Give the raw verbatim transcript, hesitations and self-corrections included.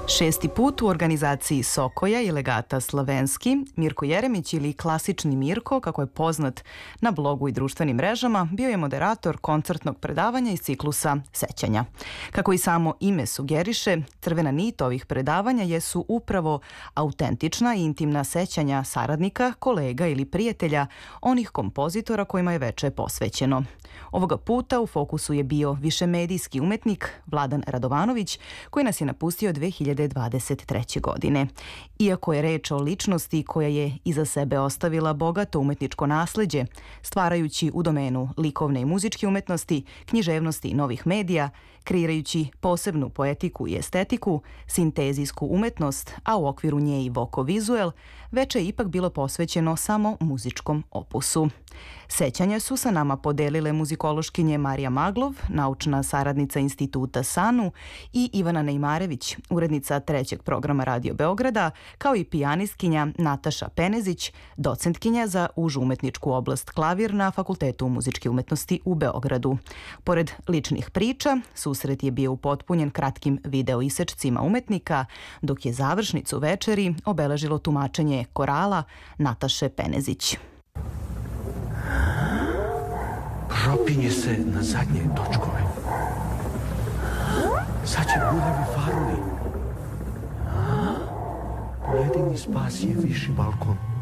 Šesti put u organizaciji Sokoja i legata Slavenski, Mirko Jeremić ili klasični Mirko, kako je poznat na blogu i društvenim mrežama, bio je moderator koncertnog predavanja iz ciklusa Sećanja. Kako i samo ime sugeriše, crvena nit ovih predavanja jesu upravo autentična i intimna sećanja saradnika, kolega ili prijatelja, onih kompozitora kojima je veče posvećeno. Ovoga puta u fokusu je bio višemedijski umetnik Vladan Radovanović, koji nas je napustio dve hiljade dvadeset treće. godine. Iako je reč o ličnosti koja je iza sebe ostavila bogato umetničko nasleđe, stvarajući u domenu likovne i muzičke umetnosti, književnosti i novih medija, kreirajući posebnu poetiku i estetiku, sintezijsku umetnost, a u okviru nje i vokovizuel, veče je ipak bilo posvećeno samo muzičkom opusu. Sećanja su sa nama podelile muzikološkinje Marija Maglov, naučna saradnica Instituta SANU, i Ivana Nejmarević, urednica trećeg programa Radio Beograda, kao i pijanistkinja Nataša Penezić, docentkinja za užu umetničku oblast klavir na Fakultetu muzičke umetnosti u Beogradu. Pored ličnih priča, susret je bio upotpunjen kratkim video isečcima umetnika, dok je završnicu večeri obeležilo tumačenje korala Nataše Penezić. Propinje se na zadnje točkove. Sad će buljevi farovi. Jedini spas je viši balkon.